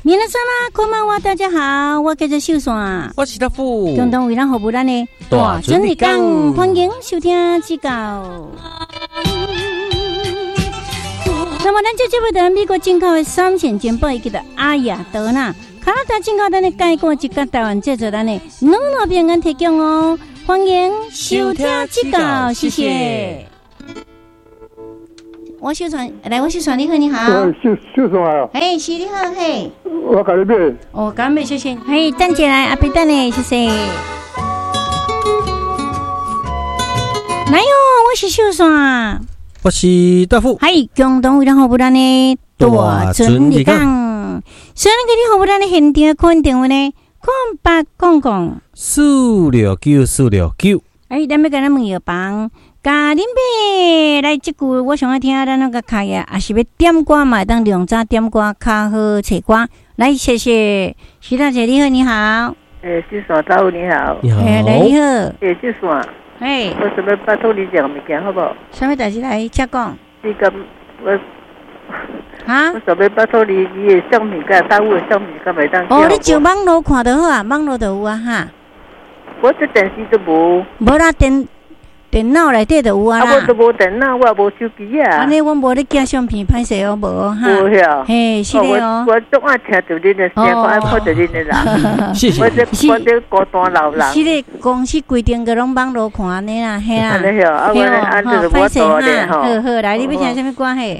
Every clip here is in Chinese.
皆さんこんばんは，大家好，我叫做秀山， 我是大富， 共同为咱服务咱的大准日讲，欢迎收听指教。那么，咱这节目在美国进口的3线金宝，伊叫做阿雅德纳，加拿大进口咱的介过一个台湾制作咱的2平安提供哦，欢迎收听指教，谢谢。我秀传，来，我秀传，你好，你好。 秀传啊。 哎，是你好，嘿。 我给你买。 哦，感谢谢谢。嘿，等起来，阿伯等呢，谢谢。来哟，我是秀传。 我是大富。 嘿，共同为咱服务咱的大准日讲。虽然给你服务咱的现场可能电话呢，0800-469-469。哎，咱要跟咱问药房。家恁爸来即句，我想要听咱那个开呀，也是要点歌嘛，当两早点歌较好找歌。来，谢谢徐大姐，你好，你好。 秀山大夫你好。 你好。 来，你好。 秀山。 哎。 我想要拜托你一个物件，好不好？ 什么代志来请讲？ 你咁我啊？ 我想要拜托你的相片，甲大夫的相片，敢袂当？ 哦，你上网络看就好啊，网络就有啊哈。 我这电视都无。 无啦，电脑内底就有啊啦。 我都无电脑，我也无手机啊。 安尼我无咧寄相片，歹势哦，无哈。 无呀。 嘿，是的哦。 我总爱听到你的声，我爱看到你的人。 谢谢。 我这孤单老人。 是的，公司规定个拢网络看安尼啦，嘿啦。 安尼哟，啊我安就是我做的吼。 好，来，你要听什么歌嘿？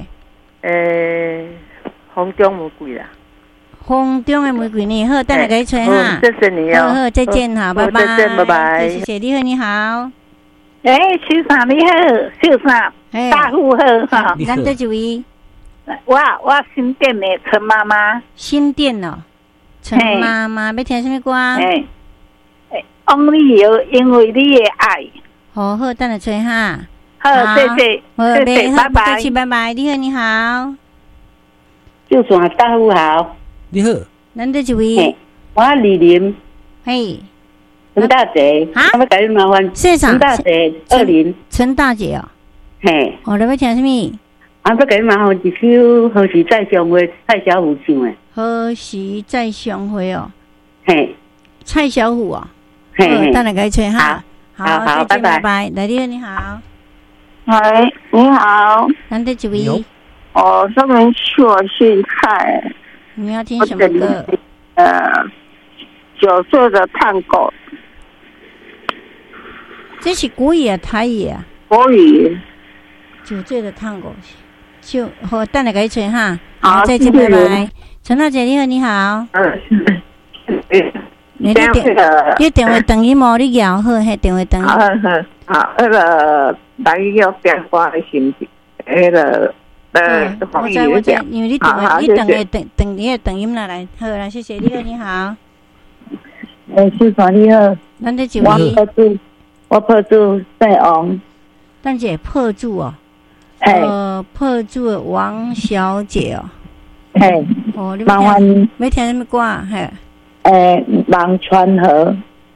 风中玫瑰啦。 风中的玫瑰呢？好，等下给你吹哈。 谢谢你哦。 好，再见哈，拜拜。 再见，拜拜。 谢谢，你好，你好。 秀山你好，秀山，大富好哈。 咱这一位， 我新店的陈妈妈。 新店哦，陈妈妈要听什么歌？ 翁你有因为你的爱。 好，等下吹哈。 好，谢谢，拜拜， 拜拜。你好，你好。 秀山大富好。 你好。 咱这一位， 我李林。 嘿。 陈大姐，我要给你麻烦。陈大姐，20。 陈大姐哦。 嘿。 你要听什么？ 我要给你麻烦一首何时再相会，蔡小虎唱的。 何时再相会哦。 嘿。 蔡小虎哦。 嘿。 等下给你吹哈。 好， 拜拜。来，你好。 喂，你好。 咱这一位。 上面说姓蔡。 你要听什么歌 ？9岁的探戈。 这是国语啊，台语啊？ 国语。 9岁的探戈，就好，等下给你吹哈。 好， 再见，拜拜。陈大姐，你好，你好。你电话等音无？你摇好，嘿，电话等音。 好，那个等于要电话的信息，那个我知，因为你电话你等音啦，来，好啦，谢谢，你好，你好。 秀山你好。 咱这一位。 我破住在王。 咱这破住哦。破住的王小姐哦。 嘿。 你要听什么歌？嘿。 望川河。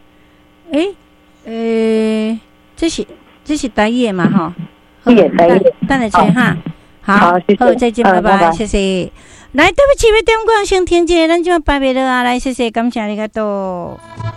这是台语嘛哈？ 台语。 等下吹哈。好，再见，拜拜，谢谢。来，对不起，要点歌先听一下，咱就拜拜了啊！来，谢谢，感谢你个多。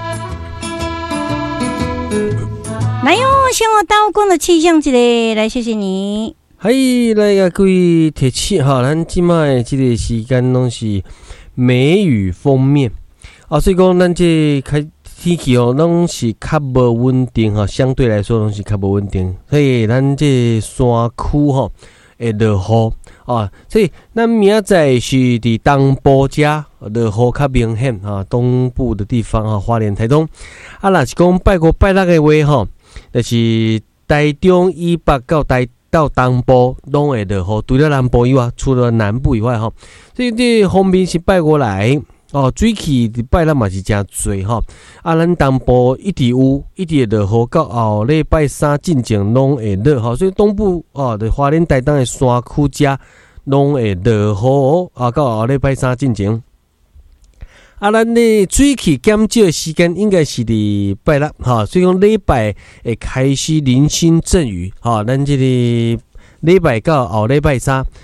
来哟，向我刀光的气象一个，来谢谢你。 嘿，来个各位铁器哈，咱即卖这个时间拢是梅雨锋面啊，所以讲咱这天气哦，拢是较无稳定哈，相对来说拢是较无稳定，所以咱这山区吼会落雨啊，所以咱明仔是伫东部遮落雨较明显啊，东部的地方哈，花莲、台东啊，若是讲拜5拜6的话吼。就是台中以北到东部拢会落雨，除了南部以外，除了南部以外吼，所以这方面是拜5来哦，水气拜6嘛是真多吼。啊，咱东部一直有，一直会落雨，到后礼拜3进前拢会落吼，所以东部哦，的花莲台东的山区遮拢会落雨啊，到后礼拜3进前。啊，咱的水气减少的时间应该是伫拜6哈，所以讲礼拜会开始零星阵雨哈。咱这个礼拜到后礼拜3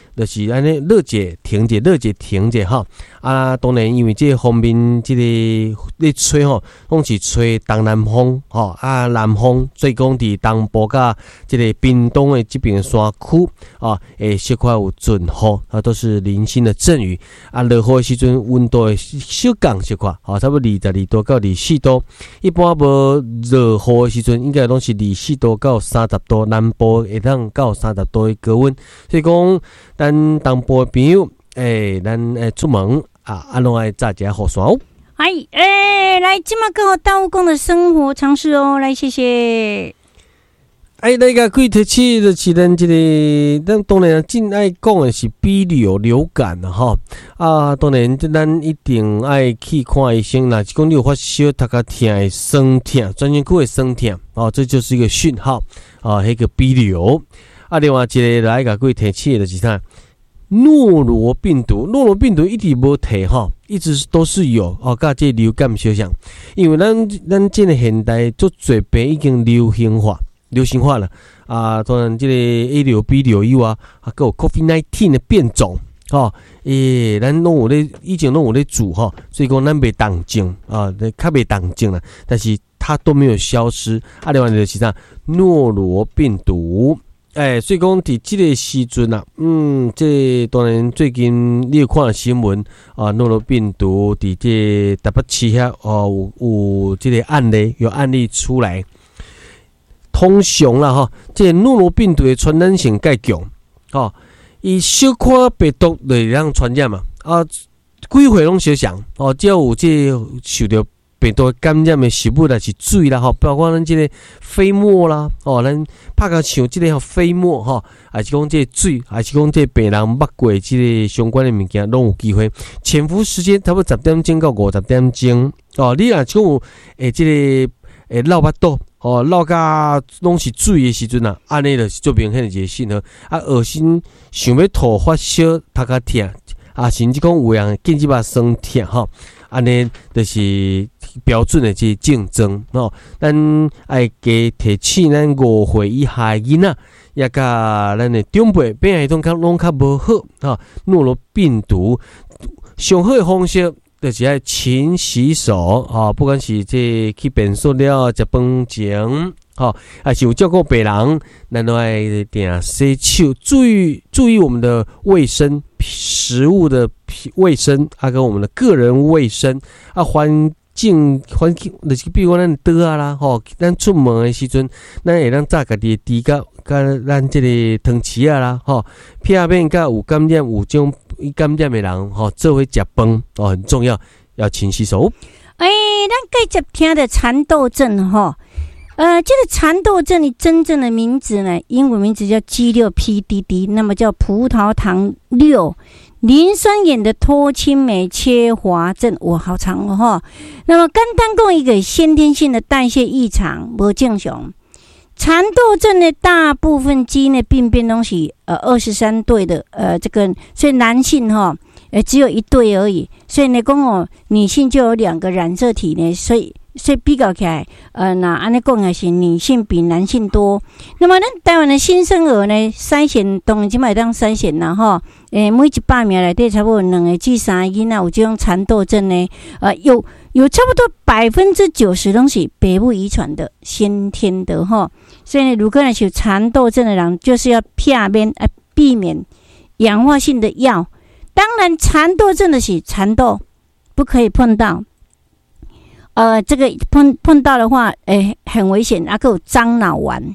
就是安尼热解停解，热解停解哈。啊，当然因为这方面这个咧吹吼，拢是吹东南风吼，啊南风，所以讲伫东部甲这个屏东的这边山区啊，小可有阵雨啊，都是零星的阵雨啊。落雨的时阵，温度会小降小可，差不多22度到24度。一般无落雨的时阵，应该拢是24度到30度，南部会当到30度的高温。所以讲，咱东部的朋友，咱出门。拢爱炸一下雨伞哦。 来，今麦跟我大武公的生活常识哦，来谢谢。 那个可以提起就是咱这个，咱当然真爱讲的是鼻流感啦哈。当然咱一定爱去看医生啦。讲你有发烧、头壳痛的酸痛，专门区的酸痛这就是一个讯号那个鼻流。另外一个来个可以提起的就是啥？诺罗病毒一直无提一直都是有甲这流感相像，因为咱这个现代做侪病已经流行化了当然这个 A 流 B 流以外还有 COVID-19 的变种咱拢有咧以前拢有咧煮所以讲咱袂当症较袂当症啦，但是它都没有消失另外就是啥诺罗病毒。所以讲伫这个时阵这当然最近你有看新闻诺罗病毒伫这台北市遐有这个案例出来。通常啦这诺罗病毒的传染性介强伊小可病毒就会当传染嘛几岁拢相像只要有这受到病毒感染的食物啦是水啦包括咱这个飞沫啦咱拍到像这个飞沫还是讲这个水，还是讲这个病人捌过这个相关的物件，拢有机会潜伏时间差不多10点钟到50点钟你若讲有这个流巴肚流甲拢是水的时阵安尼就是最明显的一个信号恶心想要吐发烧头壳痛甚至讲有人紧急把酸痛安尼就是标准的这症状咱爱加提醒咱5岁以下的囡仔，也甲咱的长辈免疫系统拢较无好诺罗病毒上好的方式就是爱勤洗手不管是这去便所了食饭前还是有照顾病人，咱都爱定洗手，注意我们的卫生，食物的卫生跟我们的个人卫生环境就是比如咱倒啦咱出门的时阵，咱会当炸家己的猪甲咱这个汤匙啦避免甲有感染有种感染的人做伙食饭很重要，要勤洗手。 咱继续听的蚕豆症这个蚕豆症的真正的名字呢，英文名字叫 G6PDD， 那么叫葡萄糖6磷酸盐的脱氢酶缺乏症，好长那么简单讲一个先天性的代谢异常不正常。蚕豆症的大部分基因的病变都是23对的这个，所以男性只有1对而已，所以呢讲女性就有2个染色体呢，所以比较起来那按呢讲的是女性比男性多。那么咱台湾的新生儿呢，筛选当然现在当筛选啦每100名内底差不多2个至3个囡仔有这种蚕豆症呢有差不多90%都是北部遗传的先天的所以呢，如果是有蚕豆症的人，就是要避免氧化性的药。当然，蚕豆症的是蚕豆不可以碰到。这个碰到的话，很危险。还有樟脑丸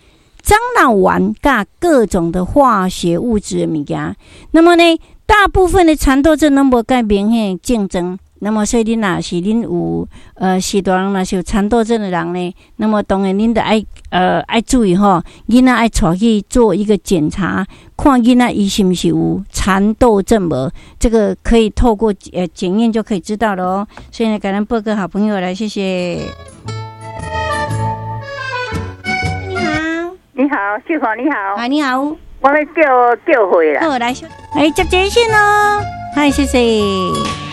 加各种的化学物质的物件。那么呢，大部分的蚕豆症都无介明显的症状。那么所以恁若是恁有许多人若是有蚕豆症的人呢，那么当然恁得爱注意囡仔爱带去做一个检查，看囡仔伊是不是有蚕豆症无，这个可以透过检验就可以知道了所以呢，感恩报告好朋友来，谢谢。 你好，秀华你好。 你好。 我来叫回啦。 好，来接线咯。嗨，谢谢。